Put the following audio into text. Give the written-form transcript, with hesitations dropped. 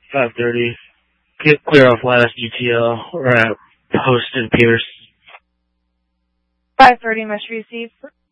5:30. Get clear off last UTL. We're at Post and Pierce. 5:30 must receive.